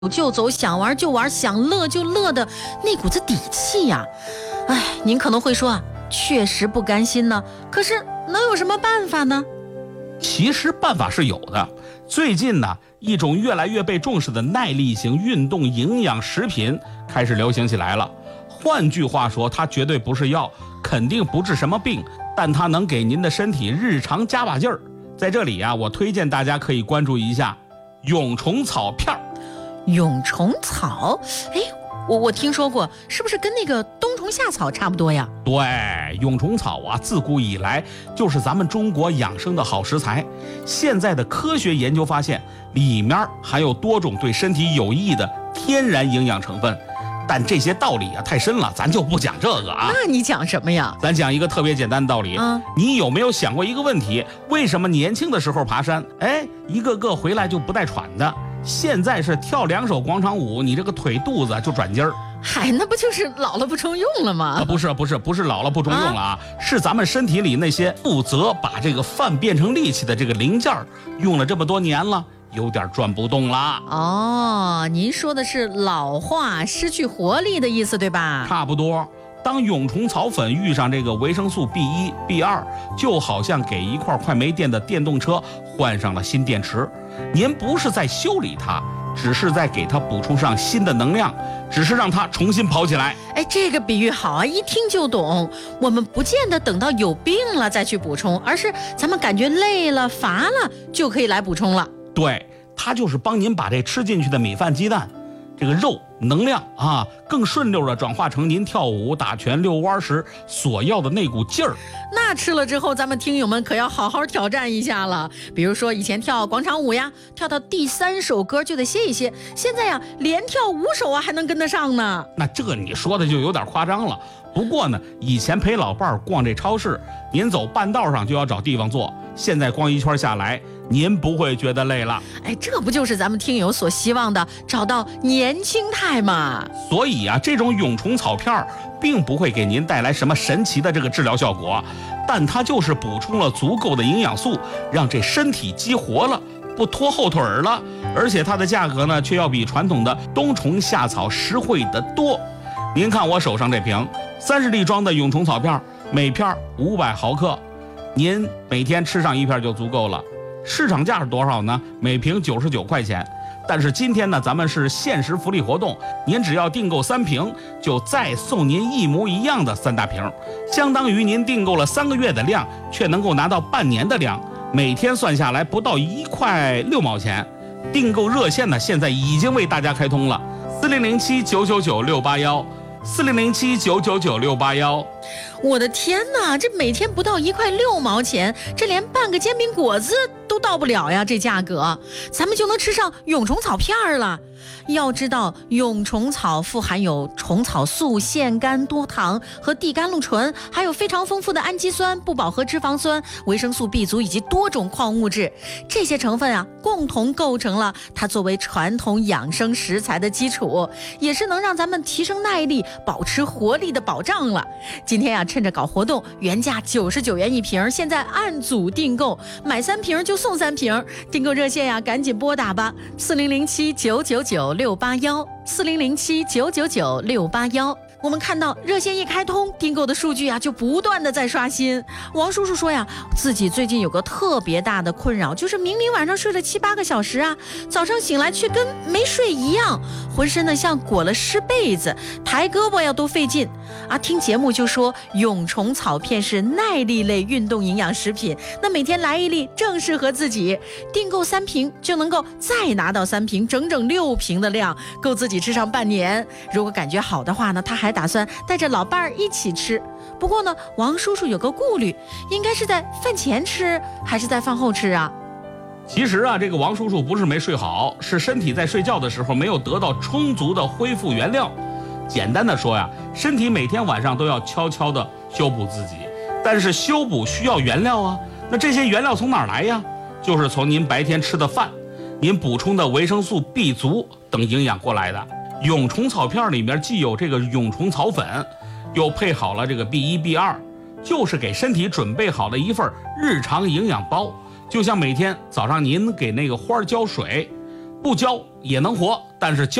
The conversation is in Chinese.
就走，想玩就玩，想乐就乐的那股子底气呀。哎，您可能会说啊，确实不甘心呢，可是能有什么办法呢？ 其实办法是有的。最近呢，一种越来越被重视的耐力型运动营养食品开始流行起来了。换句话说，它绝对不是药，肯定不治什么病，但它能给您的身体日常加把劲儿。在这里啊，我推荐大家可以关注一下蛹虫草片。 蛹虫草，哎，我听说过，是不是跟那个冬虫夏草差不多呀？ 对，蛹虫草啊，自古以来就是咱们中国养生的好食材。现在的科学研究发现，里面含有多种对身体有益的天然营养成分。但这些道理啊太深了，咱就不讲这个啊。 那你讲什么呀？ 咱讲一个特别简单的道理。你有没有想过一个问题？为什么年轻的时候爬山，一个个回来就不带喘的？现在是跳2首广场舞，你这个腿肚子就转筋儿。 嗨，那不就是老了不中用了吗？ 不是老了不中用了啊，是咱们身体里那些负责把这个饭变成力气的这个零件用了这么多年了，有点转不动了。 哦，您说的是老化失去活力的意思对吧？ 差不多。当蛹虫草粉遇上这个维生素 B1、B2，就好像给一块快没电的电动车换上了新电池。您不是在修理它，只是在给它补充上新的能量，只是让它重新跑起来。 哎，这个比喻好啊，一听就懂。我们不见得等到有病了再去补充，而是咱们感觉累了、乏了就可以来补充了。 对，它就是帮您把这吃进去的米饭、鸡蛋，这个肉能量啊，更顺溜的转化成您跳舞、打拳、遛弯时所要的那股劲儿。 那吃了之后，咱们听友们可要好好挑战一下了。比如说以前跳广场舞呀，跳到第3首歌就得歇一歇，现在呀连跳5首啊还能跟得上呢。 那这你说的就有点夸张了。不过呢，以前陪老伴儿逛这超市，您走半道上就要找地方坐，现在逛一圈下来，您不会觉得累了。 哎，这不就是咱们听友所希望的，找到年轻态嘛？ 所以啊，这种蛹虫草片并不会给您带来什么神奇的这个治疗效果，但它就是补充了足够的营养素，让这身体激活了，不拖后腿了。而且它的价格呢，却要比传统的冬虫夏草实惠得多。您看我手上这瓶30粒装的蛹虫草片，每片500毫克，您每天吃上1片就足够了。市场价是多少呢？每瓶99块钱。但是今天呢，咱们是限时福利活动，您只要订购3瓶，就再送您一模一样的3大瓶，相当于您订购了3个月的量，却能够拿到半年的量，每天算下来不到1块6毛钱。订购热线呢，现在已经为大家开通了，4007-999-681，4007-999-681。 我的天哪，这每天不到1块6毛钱，这连半个煎饼果子都到不了呀，这价格咱们就能吃上蛹虫草片了。要知道，蛹虫草富含有虫草素、腺苷、多糖和地甘露醇，还有非常丰富的氨基酸、不饱和脂肪酸、维生素 B 族以及多种矿物质。这些成分啊，共同构成了它作为传统养生食材的基础，也是能让咱们提升耐力、保持活力的保障了。今天呀，趁着搞活动，原价99元一瓶，现在按组订购，买3瓶就送3瓶。订购热线呀，赶紧拨打吧，4007-999-681，4007-999-681。我们看到热线一开通，订购的数据啊就不断的在刷新。王叔叔说呀，自己最近有个特别大的困扰，就是明明晚上睡了7、8个小时啊，早上醒来却跟没睡一样，浑身呢像裹了湿被子，抬胳膊呀都费劲啊。听节目就说蛹虫草片是耐力类运动营养食品，那每天来1粒正适合自己。订购3瓶就能够再拿到3瓶，整整6瓶的量，够自己吃上半年。如果感觉好的话呢，他还打算带着老伴儿一起吃。不过呢，王叔叔有个顾虑，应该是在饭前吃还是在饭后吃啊？ 其实啊，这个王叔叔不是没睡好，是身体在睡觉的时候没有得到充足的恢复原料。简单的说呀，身体每天晚上都要悄悄的修补自己，但是修补需要原料啊。那这些原料从哪儿来呀？就是从您白天吃的饭，您补充的维生素 B 族等营养过来的。蛹虫草片里面既有这个蛹虫草粉，又配好了这个 B1、B2，就是给身体准备好了一份日常营养包。就像每天早上您给那个花浇水，不浇也能活，但是